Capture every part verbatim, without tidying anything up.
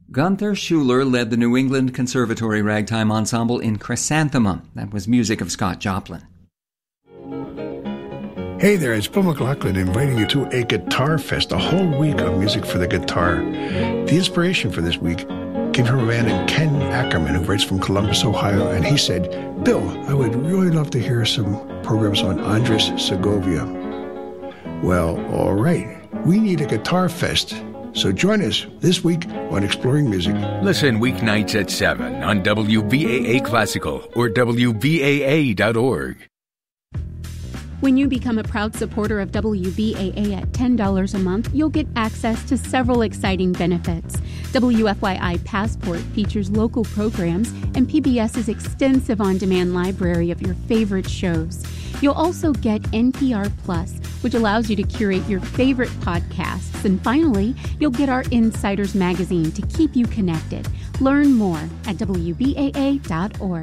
Gunther Schuller led the New England Conservatory Ragtime Ensemble in Chrysanthemum. That was music of Scott Joplin. Hey there, it's Bill McLaughlin inviting you to a Guitar Fest, a whole week of music for the guitar. The inspiration for this week came from a man named Ken Ackerman, who writes from Columbus, Ohio, and he said, Bill, I would really love to hear some programs on Andres Segovia. Well, all right, we need a Guitar Fest. So join us this week on Exploring Music. Listen weeknights at seven on W V A A Classical or W V A A dot org. When you become a proud supporter of W V A A at ten dollars a month, you'll get access to several exciting benefits. W F Y I Passport features local programs and PBS's extensive on-demand library of your favorite shows. You'll also get N P R Plus, which allows you to curate your favorite podcasts. And finally, you'll get our Insiders magazine to keep you connected. Learn more at W V A A dot org.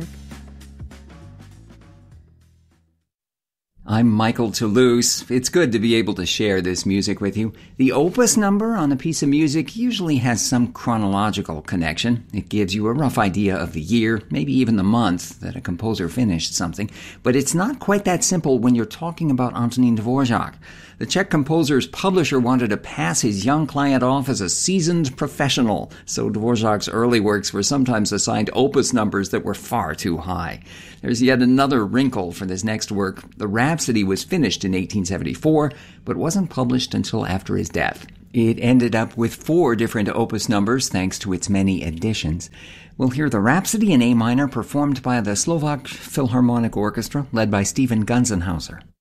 I'm Michael Toulouse. It's good to be able to share this music with you. The opus number on a piece of music usually has some chronological connection. It gives you a rough idea of the year, maybe even the month that a composer finished something. But it's not quite that simple when you're talking about Antonín Dvořák. The Czech composer's publisher wanted to pass his young client off as a seasoned professional, so Dvořák's early works were sometimes assigned opus numbers that were far too high. There's yet another wrinkle for this next work. The Rhapsody was finished in eighteen seventy-four, but wasn't published until after his death. It ended up with four different opus numbers thanks to its many additions. We'll hear the Rhapsody in A minor performed by the Slovak Philharmonic Orchestra, led by Stephen Gunzenhauser.